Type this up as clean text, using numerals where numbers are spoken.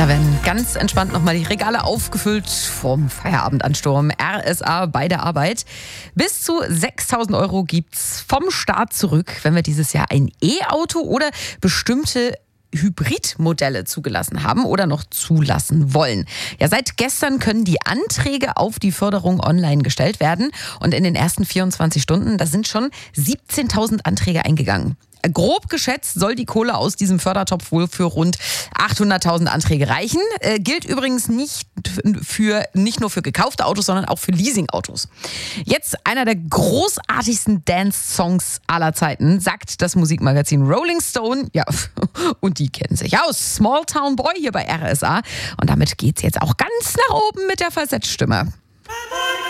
Da werden ganz entspannt nochmal die Regale aufgefüllt vom Feierabendansturm RSA bei der Arbeit. Bis zu 6.000 Euro gibt's vom Staat zurück, wenn wir dieses Jahr ein E-Auto oder bestimmte Hybridmodelle zugelassen haben oder noch zulassen wollen. Ja, seit gestern können die Anträge auf die Förderung online gestellt werden. Und in den ersten 24 Stunden, da sind schon 17.000 Anträge eingegangen. Grob geschätzt soll die Kohle aus diesem Fördertopf wohl für rund 800.000 Anträge reichen. Gilt übrigens nicht nur für gekaufte Autos, sondern auch für Leasingautos. Jetzt einer der großartigsten Dance-Songs aller Zeiten, sagt das Musikmagazin Rolling Stone. Ja, und die kennen sich aus. Small Town Boy hier bei RSA. Und damit geht's jetzt auch ganz nach oben mit der Falsettstimme.